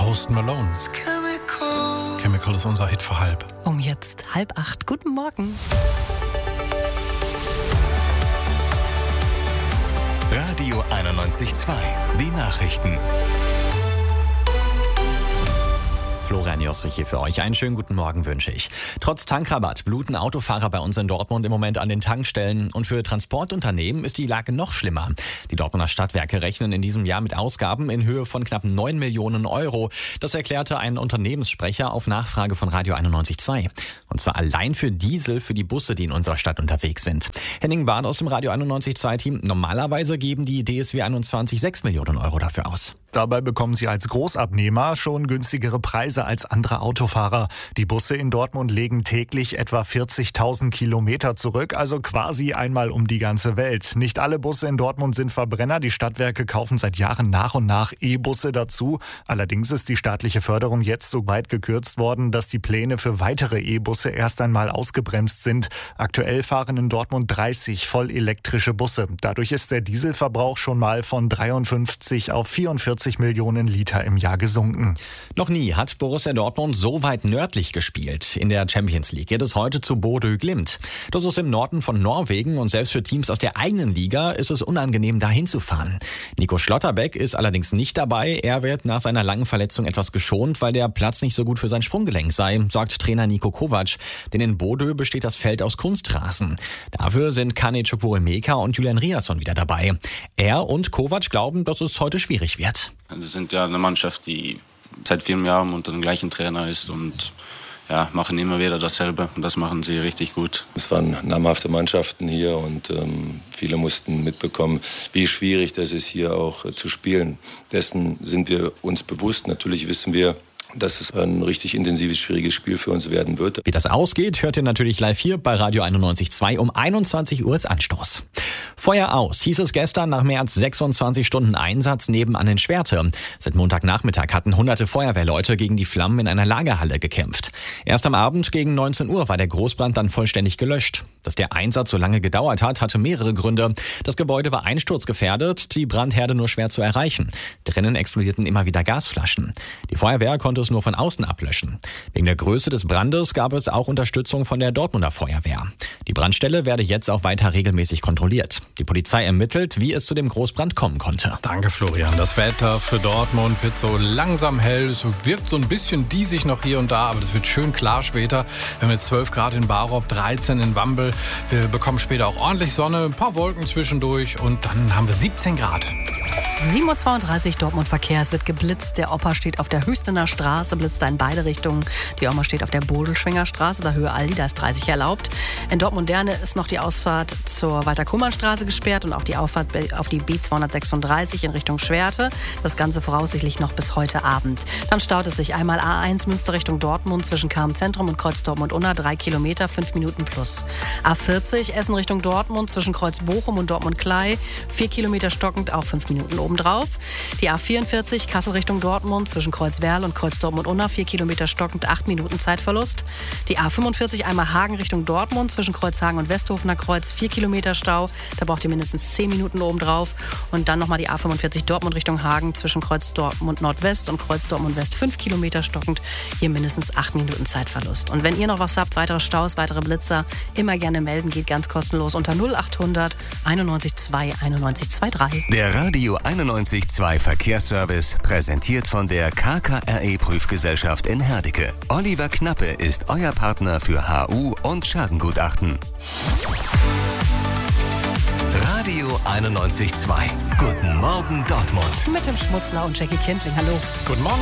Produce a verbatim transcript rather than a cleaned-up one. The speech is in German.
Post Malone. Chemical ist unser Hit für halb. Um jetzt halb acht. Guten Morgen. Radio einundneunzig Komma zwei. Die Nachrichten. Florian Josse hier für euch. Einen schönen guten Morgen wünsche ich. Trotz Tankrabatt bluten Autofahrer bei uns in Dortmund im Moment an den Tankstellen. Und für Transportunternehmen ist die Lage noch schlimmer. Die Dortmunder Stadtwerke rechnen in diesem Jahr mit Ausgaben in Höhe von knapp neun Millionen Euro. Das erklärte ein Unternehmenssprecher auf Nachfrage von Radio einundneunzig Komma zwei. Und zwar allein für Diesel für die Busse, die in unserer Stadt unterwegs sind. Henning Bahn aus dem Radio einundneunzig Komma zwei Team. Normalerweise geben die D S W einundzwanzig sechs Millionen Euro dafür aus. Dabei bekommen sie als Großabnehmer schon günstigere Preise als andere Autofahrer. Die Busse in Dortmund legen täglich etwa vierzigtausend Kilometer zurück, also quasi einmal um die ganze Welt. Nicht alle Busse in Dortmund sind Verbrenner. Die Stadtwerke kaufen seit Jahren nach und nach E-Busse dazu. Allerdings ist die staatliche Förderung jetzt so weit gekürzt worden, dass die Pläne für weitere E-Busse erst einmal ausgebremst sind. Aktuell fahren in Dortmund dreißig voll elektrische Busse. Dadurch ist der Dieselverbrauch schon mal von dreiundfünfzig auf vierundvierzig Millionen Liter im Jahr gesunken. Noch nie hat Borussia Dortmund so weit nördlich gespielt. In der Champions League geht es heute zu Bodø Glimt. Das ist im Norden von Norwegen und selbst für Teams aus der eigenen Liga ist es unangenehm, da hinzufahren. Nico Schlotterbeck ist allerdings nicht dabei. Er wird nach seiner langen Verletzung etwas geschont, weil der Platz nicht so gut für sein Sprunggelenk sei, sagt Trainer Niko Kovac. Denn in Bodø besteht das Feld aus Kunstrasen. Dafür sind Kane Chukwuemeka und Julian Riasson wieder dabei. Er und Kovac glauben, dass es heute schwierig wird. Wir sind ja eine Mannschaft, die seit vielen Jahren unter dem gleichen Trainer ist und ja, machen immer wieder dasselbe und das machen sie richtig gut. Es waren namhafte Mannschaften hier und ähm, viele mussten mitbekommen, wie schwierig das ist, hier auch äh, zu spielen. Dessen sind wir uns bewusst. Natürlich wissen wir, dass es ein richtig intensives, schwieriges Spiel für uns werden wird. Wie das ausgeht, hört ihr natürlich live hier bei Radio einundneunzig Komma zwei um einundzwanzig Uhr Anstoß. Feuer aus, hieß es gestern nach mehr als sechsundzwanzig Stunden Einsatz nebenan in Schwerte. Seit Montagnachmittag hatten hunderte Feuerwehrleute gegen die Flammen in einer Lagerhalle gekämpft. Erst am Abend gegen neunzehn Uhr war der Großbrand dann vollständig gelöscht. Dass der Einsatz so lange gedauert hat, hatte mehrere Gründe. Das Gebäude war einsturzgefährdet, die Brandherde nur schwer zu erreichen. Drinnen explodierten immer wieder Gasflaschen. Die Feuerwehr konnte es nur von außen ablöschen. Wegen der Größe des Brandes gab es auch Unterstützung von der Dortmunder Feuerwehr. Die Brandstelle werde jetzt auch weiter regelmäßig kontrolliert. Die Polizei ermittelt, wie es zu dem Großbrand kommen konnte. Danke, Florian. Das Wetter für Dortmund wird so langsam hell. Es wirkt so ein bisschen diesig noch hier und da, aber das wird schön klar später. Wir haben jetzt zwölf Grad in Barop, dreizehn in Wambel. Wir bekommen später auch ordentlich Sonne, ein paar Wolken zwischendurch und dann haben wir siebzehn Grad. sieben Uhr zweiunddreißig Dortmund Verkehr. Es wird geblitzt. Der Opa steht auf der Hüstener Straße, blitzt da in beide Richtungen. Die Oma steht auf der Bodelschwinger Straße, da Höhe Aldi, da ist dreißig erlaubt. In Dortmund-Derne ist noch die Ausfahrt zur Walter-Kuhlmann-Straße gesperrt und auch die Auffahrt auf die B zweihundertsechsunddreißig in Richtung Schwerte. Das Ganze voraussichtlich noch bis heute Abend. Dann staut es sich einmal A eins Münster Richtung Dortmund zwischen Cham-Zentrum und Kreuz Dortmund-Unna, drei Kilometer, fünf Minuten plus. A vierzig Essen Richtung Dortmund zwischen Kreuz Bochum und Dortmund-Klei, vier Kilometer stockend, auch fünf Minuten obendrauf. Die A vierundvierzig Kassel Richtung Dortmund zwischen Kreuz Werl und Kreuz Dortmund-Unna, vier Kilometer stockend, acht Minuten Zeitverlust. Die A fünfundvierzig einmal Hagen Richtung Dortmund zwischen Kreuzhagen und Westhofener Kreuz, vier Kilometer Stau, da braucht ihr mindestens zehn Minuten obendrauf. Und dann nochmal die A fünfundvierzig Dortmund Richtung Hagen zwischen Kreuz Dortmund Nordwest und Kreuz Dortmund West, fünf Kilometer stockend, hier mindestens acht Minuten Zeitverlust. Und wenn ihr noch was habt, weitere Staus, weitere Blitzer, immer gerne melden, geht ganz kostenlos unter null achthundert einundneunzig zwei einundneunzig dreiundzwanzig. Der Radio einundneunzig Komma zwei Verkehrsservice, präsentiert von der K K R E-Prüfgesellschaft in Herdecke. Oliver Knappe ist euer Partner für H U und Schadengutachten. Radio einundneunzig Komma zwei. Guten Morgen Dortmund. Mit dem Schmutzler und Jackie Kindling. Hallo. Guten Morgen.